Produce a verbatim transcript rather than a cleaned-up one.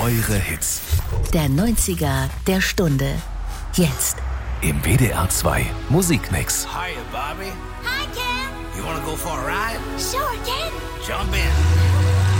eure Hits. Der neunziger der Stunde. Jetzt. Im W D R zwei Musikmix. Hiya, Bobby. Hi, Ken. You wanna go for a ride? Sure, Ken. Jump in.